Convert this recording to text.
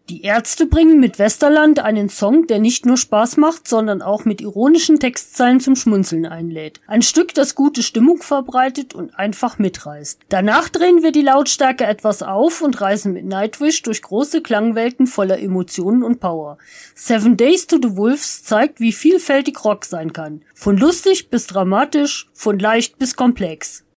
Die Ärzte bringen mit Westerland einen Song, der nicht nur Spaß macht, sondern auch mit ironischen Textzeilen zum Schmunzeln einlädt. Ein Stück, das gute Stimmung verbreitet und einfach mitreißt. Danach drehen wir die Lautstärke etwas auf und reisen mit Nightwish durch große Klangwelten voller Emotionen und Power. 7 Days to the Wolves zeigt, wie vielfältig Rock sein kann. Von lustig bis dramatisch, von leicht bis komplex.